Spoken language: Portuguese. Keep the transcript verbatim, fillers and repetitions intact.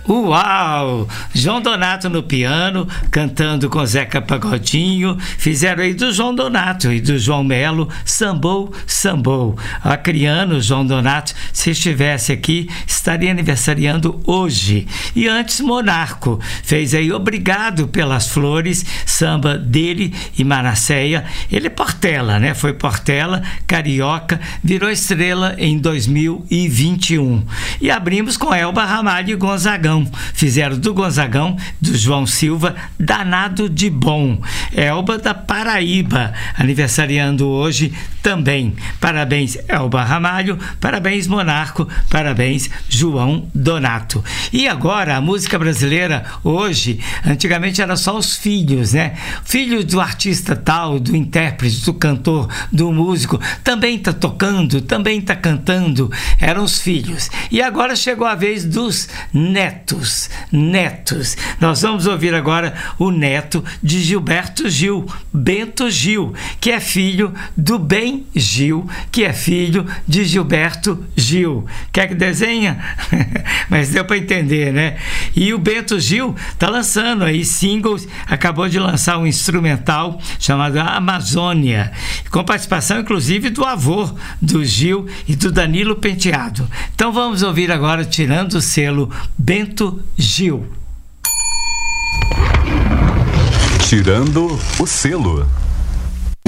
Uau! João Donato no piano, cantando com Zeca Pagodinho, fizeram aí do João Donato e do João Melo, Sambou, Sambou. Acriano, João Donato, se estivesse aqui, estaria aniversariando hoje. E antes, Monarco, fez aí Obrigado pelas Flores, samba dele e Maracéia. Ele é Portela, né? Foi Portela, carioca, virou estrela em dois mil e vinte e um. E abrimos com Elba Ramalho e Gonzagão. Fizeram do Gonzagão, do João Silva, Danado de Bom. Elba da Paraíba, aniversariando hoje também. Parabéns, Elba Ramalho, parabéns, Monarco, parabéns, João Donato. E agora, a música brasileira, hoje, antigamente era só os filhos, né? Filho do artista tal, do intérprete, do cantor, do músico, também está tocando, também está cantando, eram os filhos. E agora chegou a vez dos netos, netos. Nós vamos ouvir agora o neto de Gilberto Gil, Bento Gil, que é filho do Ben Gil, que é filho de Gilberto Gil. Quer que desenha? Mas deu para entender, né? E o Bento Gil está lançando aí singles, acabou de lançar um instrumental chamado Amazônia, com participação inclusive do avô do Gil e do Danilo Penteado. Então vamos ouvir agora, tirando o selo, Bento Gil. Tirando o selo.